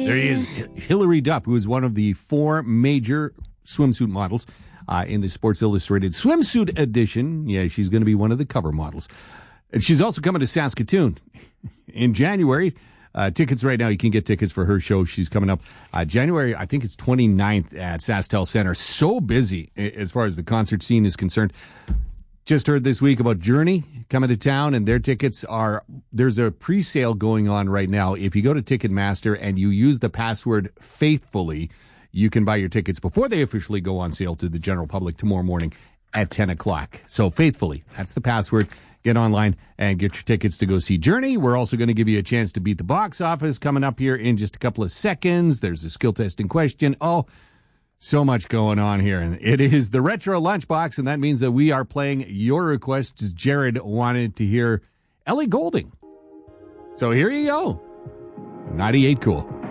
There he is. Hilary Duff, who is one of the 4 major swimsuit models in the Sports Illustrated swimsuit edition. Yeah, she's going to be one of the cover models. And she's also coming to Saskatoon in January. Tickets right now, you can get tickets for her show. She's coming up January, I think it's 29th at SaskTel Center. So busy as far as the concert scene is concerned. Just heard this week about Journey coming to town, and their tickets there's a pre-sale going on right now. If you go to Ticketmaster and you use the password Faithfully, you can buy your tickets before they officially go on sale to the general public tomorrow morning at 10 o'clock. So Faithfully, that's the password. Get online and get your tickets to go see Journey. We're also going to give you a chance to beat the box office coming up here in just a couple of seconds. There's a skill testing question. Oh, so much going on here. And it is the Retro Lunchbox, and that means that we are playing your requests. Jared wanted to hear Ellie Goulding. So here you go. 98 Cool.